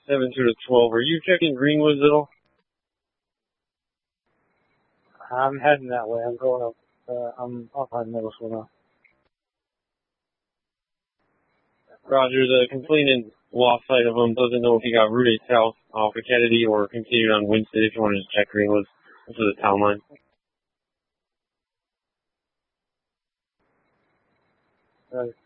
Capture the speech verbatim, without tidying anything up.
seven two to twelve. Are you checking Greenwoods at all? I'm heading that way. I'm going up. Uh, I'm up on middle school now. Roger, the complainant lost sight of him, doesn't know if he got routed south off of Kennedy or continued on Winston. If you want to just check Greenwoods, this is the town line. Right.